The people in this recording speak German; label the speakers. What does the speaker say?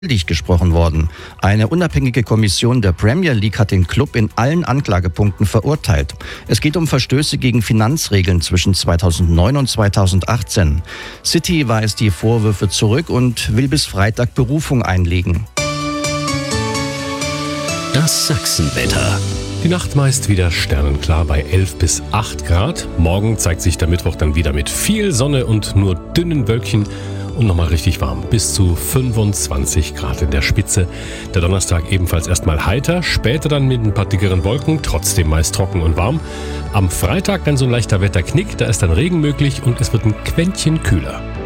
Speaker 1: schuldig gesprochen worden. Eine unabhängige Kommission der Premier League hat den Klub in allen Anklagepunkten verurteilt. Es geht um Verstöße gegen Finanzregeln zwischen 2009 und 2018. City weist die Vorwürfe zurück und will bis Freitag Berufung einlegen.
Speaker 2: Das Sachsenwetter.
Speaker 3: Die Nacht meist wieder sternenklar bei 11 bis 8 Grad. Morgen zeigt sich der Mittwoch dann wieder mit viel Sonne und nur dünnen Wölkchen und nochmal richtig warm. Bis zu 25 Grad in der Spitze. Der Donnerstag ebenfalls erstmal heiter, später dann mit ein paar dickeren Wolken, trotzdem meist trocken und warm. Am Freitag dann so ein leichter Wetterknick, da ist dann Regen möglich und es wird ein Quäntchen kühler.